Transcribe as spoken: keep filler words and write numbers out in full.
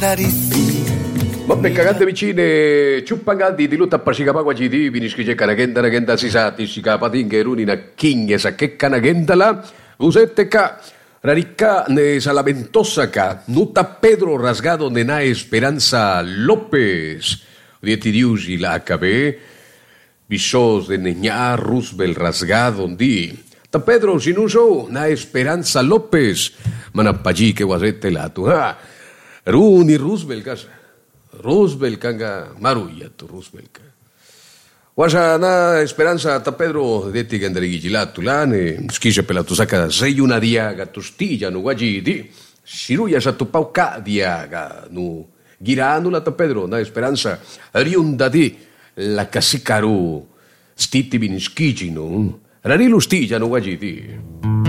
Vabbè, cagate vicine, ciuppangati di lutta per cicapagua ci di, finisci che canagenda, nagenda si sa, ti cicapatin che runina chinghe sa che canagenda la, usette ca, raricca ne salamentosa ca, nuta Pedro rasgado ne na Esperanza López, dieti diusi la H B, bisos de neña Roosevelt rasgado di, ta Pedro sin uso na Esperanza López, manapallí que guasete la tu, ha, runi Roosevelt casa. Roosevelt kanga maruya tu Roosevelt ka. Wasa na Esperanza ta Pedro detti che andare gilato lane skise per la tu sacca sei una diaga tu stilla no guagidi siruya sa tu pauca diaga no girando la ta Pedro na Esperanza riunda di la casicaru stitti bin skigino rarilu stilla no guagidi.